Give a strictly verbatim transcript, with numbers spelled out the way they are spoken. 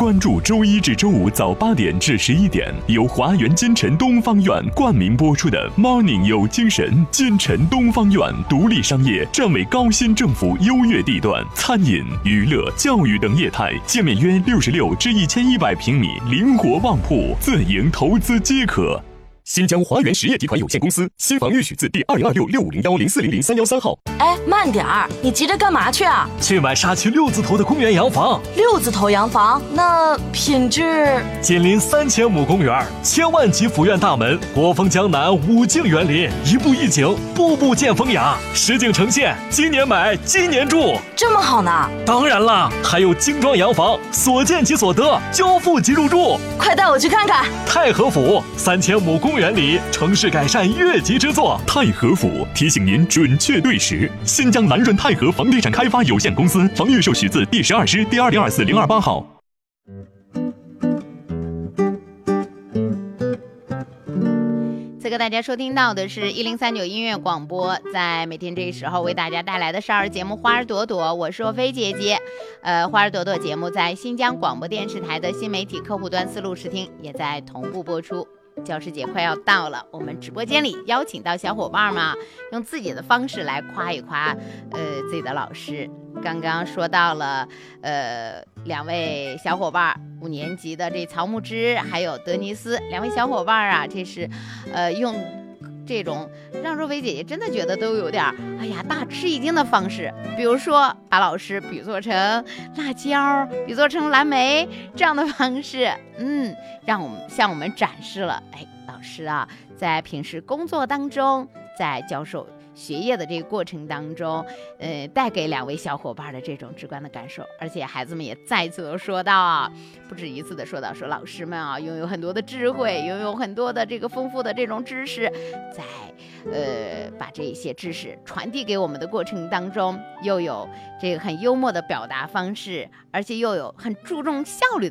关注周一至周五早八点至十一点，由华园金城东方院冠名播出的 Morning 有精神。金城东方院独立商业，站为高新政府优越地段，餐饮、娱乐、教育等业态，界面约六十六至一千一百平米，灵活旺铺，自营投资皆可。新疆华源实业集团有限公司，新房预许字第二零二六六五零幺零四零零三幺三号。 哎，慢点儿，你急着干嘛去啊？ 去买沙区六字头的公园洋房。 六字头洋房，那品质？ 紧邻三千亩公园，千万级府院大门，国风江南五境园林，一步一景，步步见风雅，实景呈现。今年买，今年住， 这么好呢？ 当然了，还有精装洋房，所见即所得，交付即入住。 快带我去看看。 太和府三千亩公园里，城市改善越级之作。 太和府提醒您准确对时。新疆南润太和房地产开发有限公司，房预售许字第十二师第二零二四零二八号。 此刻大家收听到的是一零三九音乐广播，在每天这个时候为大家带来的少儿节目《花儿朵朵》，我是若飞姐姐。呃，《花儿朵朵》节目在新疆广播电视台的新媒体客户端思路视听也在同步播出。教师节快要到了，我们直播间里邀请到小伙伴嘛，用自己的方式来夸一夸呃自己的老师。刚刚说到了呃两位小伙伴，五年级的这曹木之还有德尼斯两位小伙伴啊，这是呃用这种让若薇姐姐真的觉得都有点哎呀大吃一惊的方式，比如说把老师比作成辣椒，比作成蓝莓这样的方式，嗯，让我们向我们展示了哎老师啊在平时工作当中，在教授学业的这个过程当中，呃，带给两位小伙伴的这种直观的感受。而且孩子们也再次的说到啊，不止一次的说到，说老师们啊拥有很多的智慧，拥有很多的这个丰富的这种知识，在呃把这些知识传递给我们的过程当中，又有这个很幽默的表达方式，而且又有很注重效率